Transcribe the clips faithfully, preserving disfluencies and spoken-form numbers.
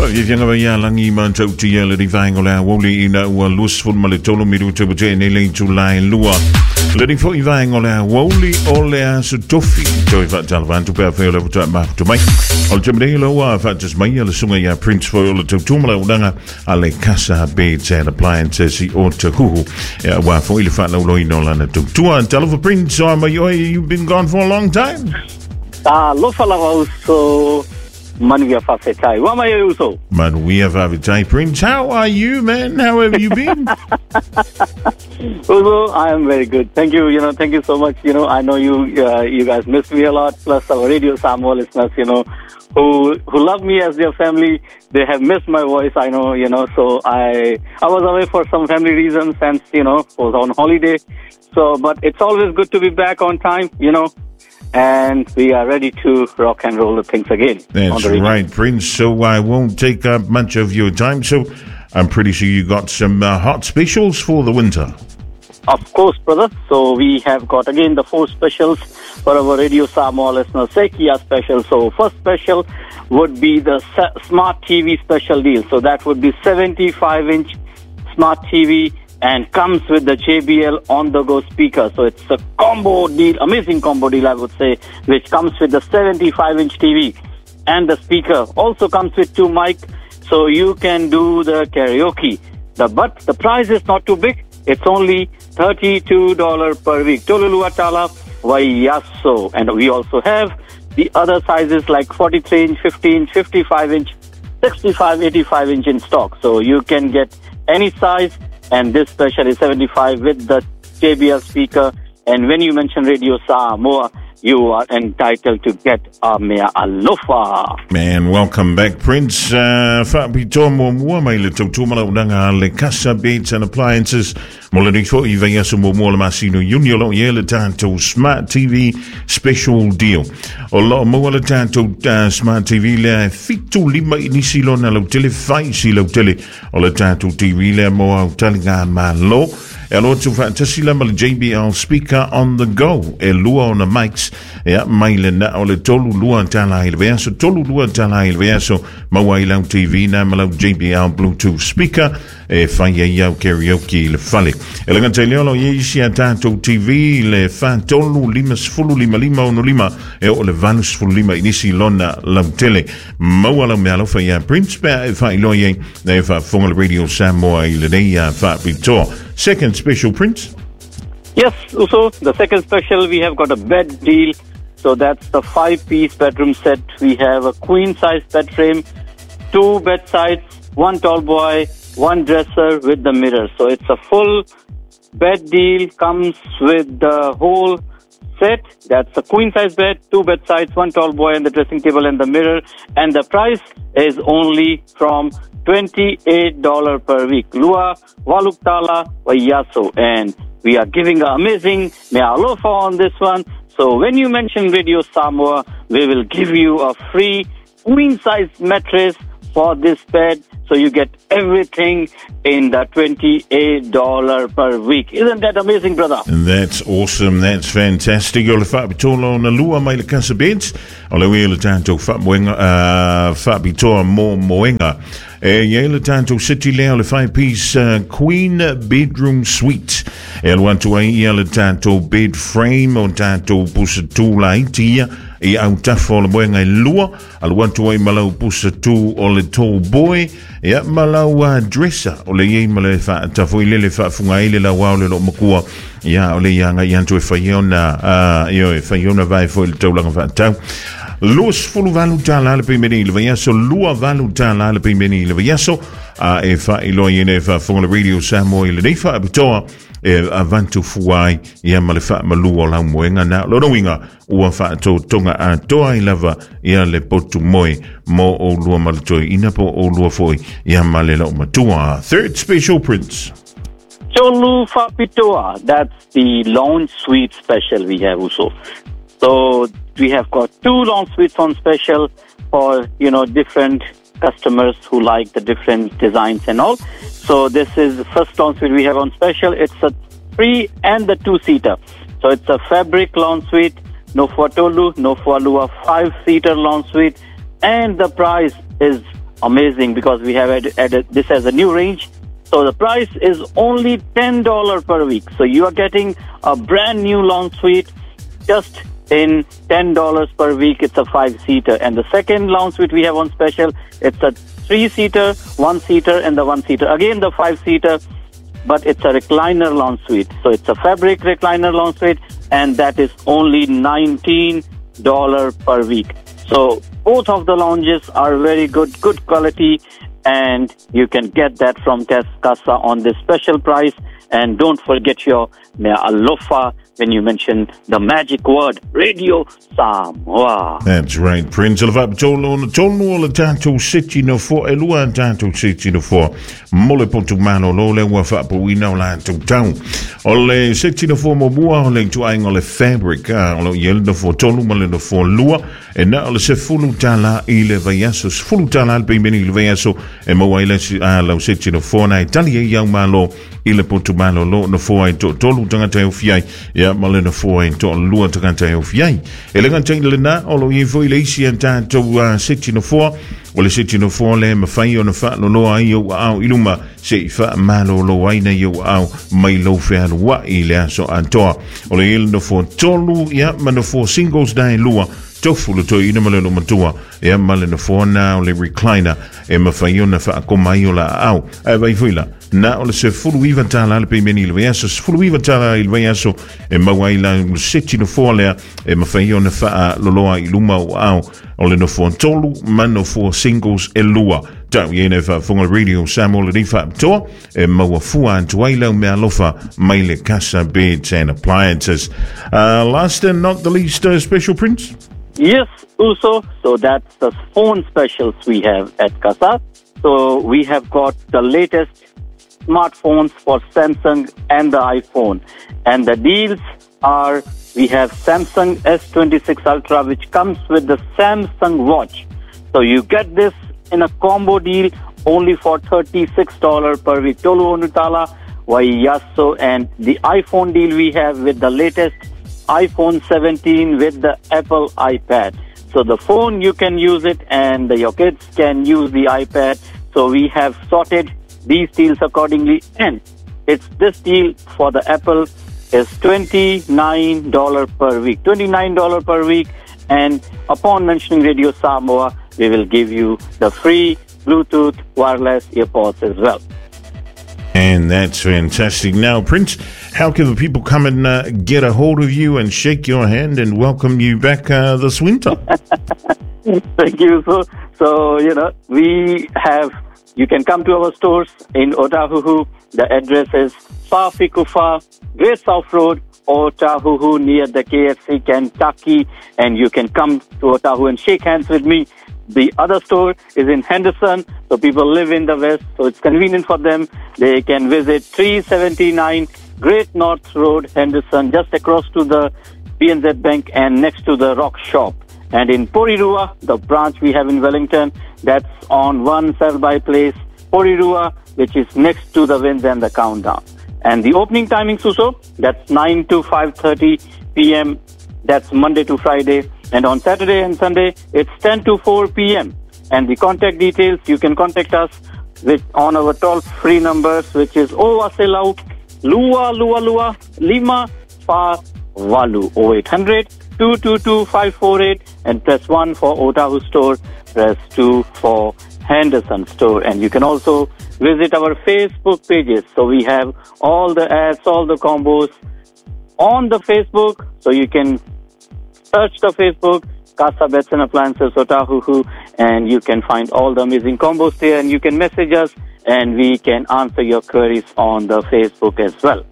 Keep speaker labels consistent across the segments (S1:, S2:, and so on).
S1: Vivianga ya langi man tau tia le divang ola woli ina ua lus fun male tolo miru te bute ne le July lua. Le di fo ivang ola woli ola su tofi. Toi fa talvan tu pe fe le buta ma tu mai. Ol temde lo wa fa just mai le sunga ya Prince for le tu tumala udanga ale casa beds and appliances i o te huhu. Ya wa fo ile fa lo lo ino la na tu tua tell for Prince so my you've been gone for a long time.
S2: Ah, lo fa la so Manuia Fafitai. What am I also?
S1: Manuia Fafitai. Prince, how are you, man? How have you been?
S2: Uzo, I am very good. Thank you. You know, thank you so much. You know, I know you uh, you guys miss me a lot. Plus our Radio Samoa listeners, you know, who who love me as their family. They have missed my voice. I know, you know. So I I was away for some family reasons, and you know, was on holiday. So, but it's always good to be back on time. You know. And we are ready to rock and roll the things again.
S1: That's right, Prince. So I won't take up much of your time. So I'm pretty sure you got some uh, hot specials for the winter.
S2: Of course, brother. So we have got again the four specials for our Radio Samoa listeners. Sekia special. So first special would be the Smart T V special deal. So that would be seventy-five inch Smart T V. And comes with the J B L on-the-go speaker. So it's a combo deal, amazing combo deal, I would say, which comes with the seventy-five inch T V. And the speaker also comes with two mics, so you can do the karaoke. The, but the price is not too big. It's only thirty-two dollars per week. Tolulua Tala Waiaso. And we also have the other sizes like forty-three inch, fifty inch, fifty-five inch, sixty-five, eighty-five inch in stock. So you can get any size. And this special is seventy-five with the J B L speaker. And when you mention Radio Samoa, you are entitled to get a mea alofa.
S1: Man, welcome back, Prince. Fabi tomo mua mai le tautumala unanga le casa beds and appliances. Molani fo i vaya so mo mola masino union lo ye le tanto Smart T V special deal. O lo mo le tanto uh, Smart T V le fitu lima inisi lo na lo tele fai si lo tele. O le tanto T V le mo au talinga malo. E allora tu fa tasila mal J B L speaker on the go. E lua on the mics. E mai le na o le tolu lua tala il verso. Tolu lua tala il verso. Maua ilau T V na malau J B L Bluetooth speaker. E fai e iau karaoke le fale. E le ngata leolo ye isi a tato T V le fa tolu lima sfulu lima lima ono lima. E o le vanu sfulu lima inisi lona lau tele. Maua lau mea lau fai a Prince Bear e fai lo ye. E fa fonga le Radio Samoa i le neia fa Victor. Second special, Prince?
S2: Yes, so the second special, we have got a bed deal. So that's the five-piece bedroom set. We have a queen-size bed frame, two bed sides, one tall boy, one dresser with the mirror. So it's a full bed deal, comes with the whole set. That's a queen-size bed, two bed sides, one tall boy, and the dressing table and the mirror. And the price is only from twenty-eight dollars per week. Lua Waluktala Waiaso. And we are giving an amazing mea alofa on this one. So when you mention Radio Samoa, we will give you a free queen-size mattress for this bed. So you get everything in the twenty-eight dollars per week. Isn't that amazing, brother?
S1: That's awesome. That's fantastic. Ola Fabitola on the Lua mai le casa beds. Ola wele tanto Fabwenga Fabitola mo moenga. E ye le tanto city leo le five-piece uh, queen bedroom suite. E lo antu ai ia le tanto bed frame o tanto pusatula itia. E au tafo le moenga i lua. Alu antu ai malau pusatu o le tall boy. E malau uh, dresser. O le ye male fa tafo i lele fa funga ile la wao le lo makua. Ia o le yanga i antu e whaiona. Uh, io e whaiona vai fo il taulanga fa tau. Luas fulu valu tala le pimeni le vayaso lua valu tala le pimeni le vayaso a e fa ilo yene fa fonga Radio Samoa le nei fa abitoa e avantu fuai ia male fa malua la moenga na lo winga ua fa to tonga a toa i lava ia le potu moi mo o lua maltoi ina po o lua foi ia male la matua. Third special, Prince.
S2: Cholu Fapitoa. That's the lounge suite special we have also. So we have got two long suites on special for, you know, different customers who like the different designs and all. So this is the first long suite we have on special. It's a three and the two-seater. So it's a fabric long suite, no fuatolu, no fualua, five-seater long suite. And the price is amazing because we have added, added this as a new range. So the price is only ten dollars per week. So you are getting a brand new long suite just in ten dollars per week. It's a five-seater. And the second long suite we have on special, it's a three-seater, one-seater, and the one-seater. Again, the five-seater, but it's a recliner long suite. So it's a fabric recliner long suite, and that is only nineteen dollars per week. So both of the lounges are very good, good quality, and you can get that from Casa on this special price. And don't forget your mea alofa when you mention the magic word, Radio Samoa.
S1: That's right, Prince. Alva tolo na tolo la tanto city no for elua tanto city no for mole pontu mano lo le wa fa po ina la to town. Ole city no for mo bua ole tu ai ngole fabric ah ole yel no for tolo mole no for lua e na ole se fulu tala ile vayaso fulu tala al bimeni ile vayaso e mo ile a la city no for na italia yang malo ile pontu mano lo no for ai to tolo tanga tai ofiai ya mole no for ai to lua tanga tai ofiai ele kan tele na olo info ile isi anta to city no for ole city no for le ma fai ona fa no no ai o au iluma se fa malo lo ai na yo au mai lo fe wa ile so anto ole il no for tolu ya ma no for singles dai lua tofulu to ina malo no matua ya male no for na ole recliner e ma fai ona fa ko mai ola au e vai fuila na ole se fulu iva tala le pemeni il vayaso fulu iva tala il vayaso e ma wai la city no for le e ma fai ona fa lo lo ai luma au ole no for tolu ma no for singles e lua tau yene fa funga Radio Samoa le fa to e ma wa fua antu ai lau me alofa mai le Casa Beds and Appliances. Uh, last and not the least, uh, Special Prince?
S2: Yes, Uso. So that's the phone specials we have at Casa. So we have got the latest smartphones for Samsung and the iPhone. And the deals are, we have Samsung S twenty-six Ultra, which comes with the Samsung Watch. So you get this in a combo deal only for thirty-six dollars per week. Tolu Onutala, Waiyaso, and the iPhone deal we have with the latest iPhone seventeen with the Apple iPad. So the phone, you can use it and your kids can use the iPad. So we have sorted these deals accordingly. And it's this deal for the Apple is twenty-nine dollars per week. twenty-nine dollars per week. And upon mentioning Radio Samoa, we will give you the free Bluetooth wireless earpods as well.
S1: And that's fantastic. Now, Prince, how can the people come and uh, get a hold of you and shake your hand and welcome you back uh, this winter?
S2: Thank you. So, so, you know, we have, you can come to our stores in Otahuhu. The address is Pafikufa, Great South Road, Otahuhu, near the K F C Kentucky. And you can come to Otahuhu and shake hands with me. The other store is in Henderson, so people live in the west, so it's convenient for them. They can visit three seventy-nine Great North Road, Henderson, just across to the B N Z Bank and next to the Rock Shop. And in Porirua, the branch we have in Wellington, that's on one Selby Place, Porirua, which is next to the Winds and the Countdown. And the opening timing, Suso, that's nine to five thirty p.m. That's Monday to Friday. And on Saturday and Sunday, it's ten to four p.m. And the contact details, you can contact us with on our toll-free numbers, which is Owaselau, Lua, Lua, Lua, Lima, Fa, Walu, oh eight hundred, two two two, five four eight, and press one for Otahu store, press two for Henderson store. And you can also visit our Facebook pages. So we have all the ads, all the combos on the Facebook, so you can search the Facebook, Casa Beds and Appliances Otahuhu, and you can find all the amazing combos there, and you can message us, and we can answer your queries on the Facebook as well.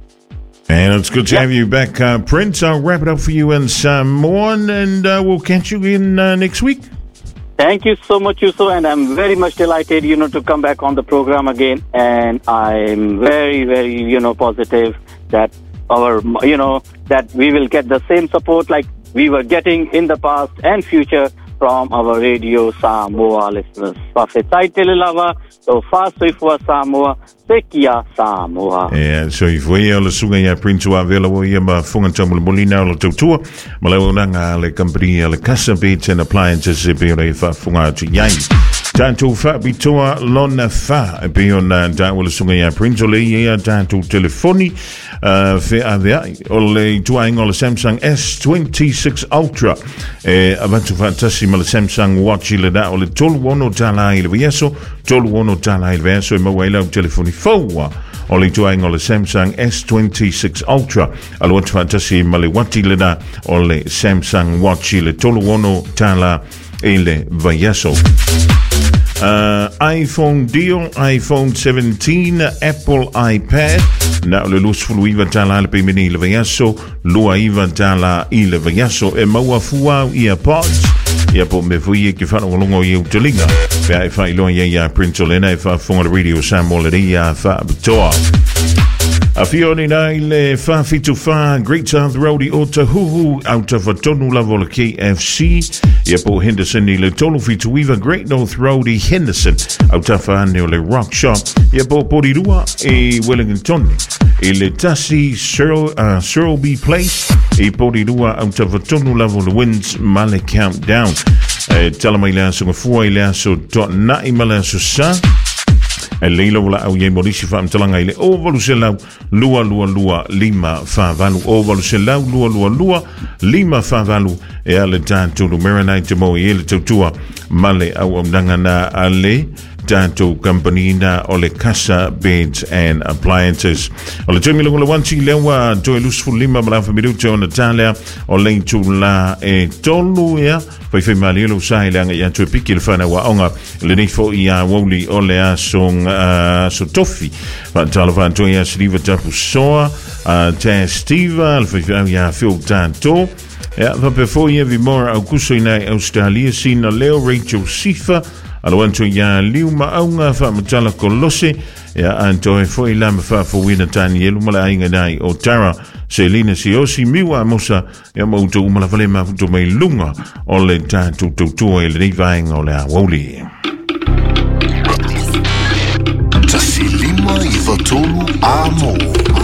S1: And it's good to yep. have you back, uh, Prince. I'll wrap it up for you in Samoa, and uh, we'll catch you in uh, next week.
S2: Thank you so much, Yuso, and I'm very much delighted, you know, to come back on the program again, and I'm very, very, you know, positive that our, you know, that we will get the same support like we were getting in the past and future from our Radio Samoa listeners. Pafetai telelava, so fast ifua Samoa, sekia Samoa.
S1: Yeah, so if we are sunga ya Prince wa vela wo ya ma funga tamu molina o tutua, malawo nga le company le Casa Beds and Appliances e be re fa funga tu yai. Tanto fa bitoa lona fa e pe ona da wala sunga ya printole ya tanto telefoni uh, fe avea o le tuainga o le Samsung S twenty-six Ultra e avantu fantasi ma le Samsung Watch le da o le tolu wono tala il vieso tolu wono tala il vieso e mawaila o telefoni fowa o le tuainga o le Samsung S twenty-six Ultra alo fantasi ma le wati le da o le Samsung Watch le tolu wono tala il vieso. Uh, iPhone deal, iPhone seventeen, Apple iPad. Nou, le lus fulu iwa tala le pimini il vayaso, lua iwa tala il vayaso e maua fua earpods. Ia po me fui ki fa no longo i utelinga. Fa e fa ilo ia ia printolena e fa fonga radio Samuel ia fa toa. A fioni nai le fa fitu fa Great South Roadie o Tahuhu out of a tonu level K F C. Ia po Henderson i le tonu fitu iwa Great North Roadie Henderson out of a neo le Rock Shop. Ia po Porirua e Wellington. I le tasi Searle, uh, Searleby Place e Porirua out of a tonu level the Winds Male Countdown. E tala mai lea sunga fua i lea so to na i male so sa. E leila wala au ye morisi fa mtalanga ile ovalu se lau lua lua lua lima fa valu ovalu se lau lua lua lua lima fa valu e ale tātulu Marinite mo i ele tautua male au amdanga na ale tātou company na ole Casa Beds and Appliances. Ole tui milongo le wanti lewa toi lusfu lima malafa miruta o Natalia o leitu la e tolu ea fai fai malielo sahi leanga i atu e piki le whana wa onga le nifo i a woli o le asong uh, so tofi fa tala fa toi a siliva tapu soa uh, ta stiva le fai fai a fil tātou ea fa pe foi e vi mora au kuso i nai Australia sina leo Rachel Sifa alo anto ya liu maunga fa matala kolose ya anto e foi la fa fo wina tani elu mala ainga dai o Tara Selina Siosi miwa mosa ya mo to mala vale ma to mai lunga o le ta tu tu tu e le vainga o le woli
S3: Tasilima i fotolu amo